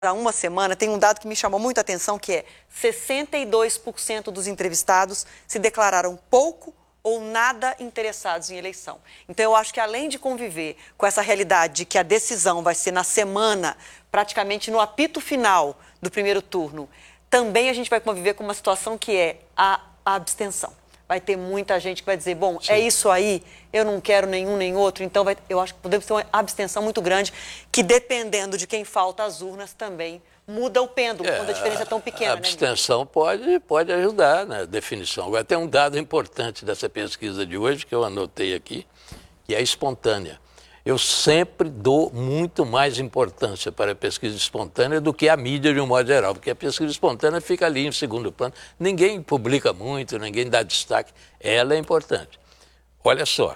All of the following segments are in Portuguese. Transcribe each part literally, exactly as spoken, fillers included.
há uma semana, tem um dado que me chamou muito a atenção, que é sessenta e dois por cento dos entrevistados se declararam pouco ou nada interessados em eleição. Então, eu acho que além de conviver com essa realidade de que a decisão vai ser na semana, praticamente no apito final do primeiro turno, também a gente vai conviver com uma situação que é a, a abstenção. Vai ter muita gente que vai dizer, bom, Sim. é isso aí, eu não quero nenhum nem outro, então vai, eu acho que podemos ter uma abstenção muito grande, que dependendo de quem falta às urnas também muda o pêndulo, é, quando a diferença é tão pequena. A abstenção né, pode, pode ajudar na definição. Agora, tem um dado importante dessa pesquisa de hoje, que eu anotei aqui, que é a espontânea. Eu sempre dou muito mais importância para a pesquisa espontânea do que a mídia de um modo geral, porque a pesquisa espontânea fica ali em segundo plano, ninguém publica muito, ninguém dá destaque, ela é importante. Olha só,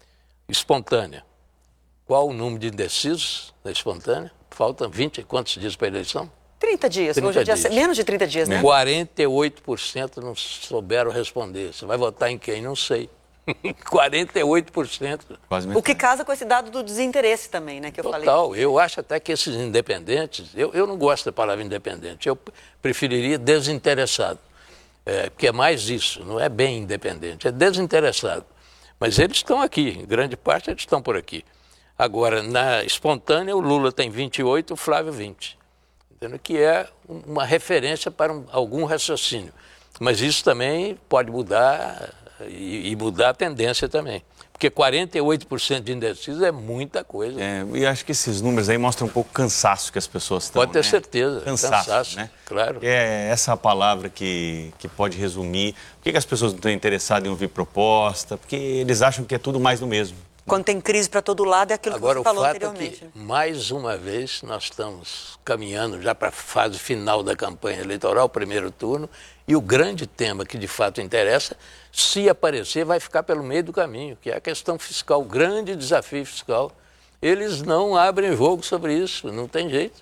espontânea, qual o número de indecisos da espontânea? Faltam vinte e quantos dias para a eleição? trinta dias, hoje é dia, menos de trinta dias, né? quarenta e oito por cento não souberam responder, você vai votar em quem? Não sei. quarenta e oito por cento. O que casa com esse dado do desinteresse também, né, que eu Total. falei. Total, eu acho até que esses independentes, eu, eu não gosto da palavra independente, eu preferiria desinteressado, é, porque é mais isso, não é bem independente, é desinteressado. Mas eles estão aqui, em grande parte eles estão por aqui. Agora, na espontânea, o Lula tem vinte e oito, o Flávio vinte, entendeu? Que é uma referência para um, algum raciocínio. Mas isso também pode mudar... E, e mudar a tendência também. Porque quarenta e oito por cento de indecisos é muita coisa. É, e acho que esses números aí mostram um pouco o cansaço que as pessoas estão. Pode ter né? certeza. Cansaço, cansaço, né? Claro. É essa palavra que, que pode resumir. Por que, que as pessoas não estão interessadas em ouvir proposta? Porque eles acham que é tudo mais do mesmo. Quando tem crise para todo lado, é aquilo Agora, que você falou anteriormente. Agora, o fato é que, mais uma vez, nós estamos caminhando já para a fase final da campanha eleitoral, primeiro turno, e o grande tema que de fato interessa, se aparecer, vai ficar pelo meio do caminho, que é a questão fiscal, o grande desafio fiscal. Eles não abrem jogo sobre isso, não tem jeito.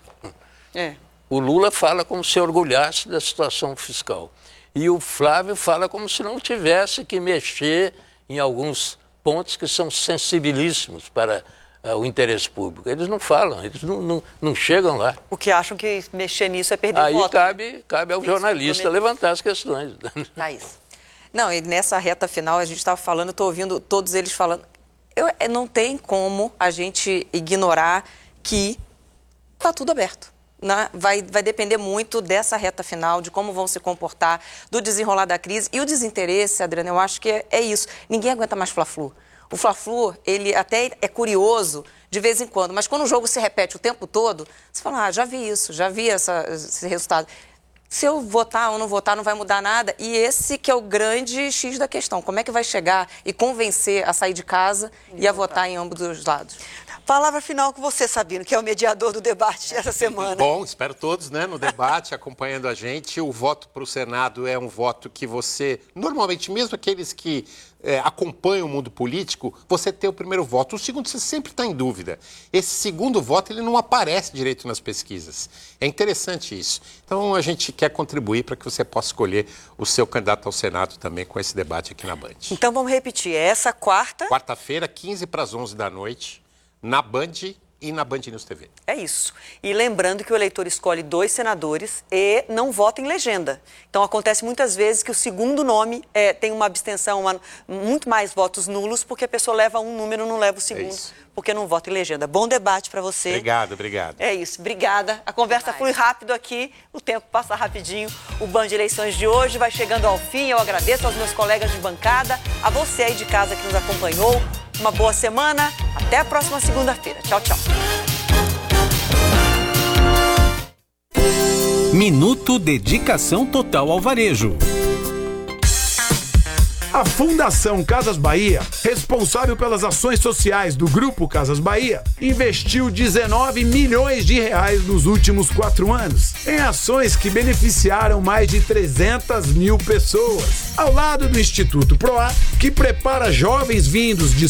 É. O Lula fala como se orgulhasse da situação fiscal. E o Flávio fala como se não tivesse que mexer em alguns pontos que são sensibilíssimos para uh, o interesse público. Eles não falam, eles não, não, não chegam lá. O que acham que mexer nisso é perder Aí voto. Aí cabe, cabe ao jornalista levantar as questões. Thaís. Não, e nessa reta final, a gente estava falando, eu estou ouvindo todos eles falando, eu, não tem como a gente ignorar que está tudo aberto. Né? Vai, vai depender muito dessa reta final, de como vão se comportar, do desenrolar da crise. E o desinteresse, Adriana, eu acho que é, é isso. Ninguém aguenta mais Fla-Flu. O Fla-Flu, ele até é curioso de vez em quando, mas quando o jogo se repete o tempo todo, você fala, ah, já vi isso, já vi essa, esse resultado. Se eu votar ou não votar, não vai mudar nada. E esse que é o grande X da questão. Como é que vai chegar e convencer a sair de casa e, e a votar em ambos os lados? Palavra final com você, Sabino, que é o mediador do debate essa semana. Bom, espero todos, né, no debate, acompanhando a gente. O voto para o Senado é um voto que você, normalmente, mesmo aqueles que é, acompanham o mundo político, você tem o primeiro voto. O segundo, você sempre está em dúvida. Esse segundo voto, ele não aparece direito nas pesquisas. É interessante isso. Então, a gente quer contribuir para que você possa escolher o seu candidato ao Senado também com esse debate aqui na Band. Então, vamos repetir. É essa quarta... Quarta-feira, quinze para as onze da noite. Na Band e na Band News T V. É isso. E lembrando que o eleitor escolhe dois senadores e não vota em legenda. Então, acontece muitas vezes que o segundo nome é, tem uma abstenção, uma, muito mais votos nulos, porque a pessoa leva um número e não leva o segundo, é porque não vota em legenda. Bom debate para você. Obrigado, obrigado. É isso, obrigada. A conversa flui rápido aqui, o tempo passa rapidinho. O Band Eleições de hoje vai chegando ao fim. Eu agradeço aos meus colegas de bancada, a você aí de casa que nos acompanhou. Uma boa semana, até a próxima segunda-feira. Tchau, tchau. Minuto Dedicação Total ao Varejo. A Fundação Casas Bahia, responsável pelas ações sociais do Grupo Casas Bahia, investiu dezenove milhões de reais nos últimos quatro anos em ações que beneficiaram mais de trezentas mil pessoas, ao lado do Instituto Proar, que prepara jovens vindos de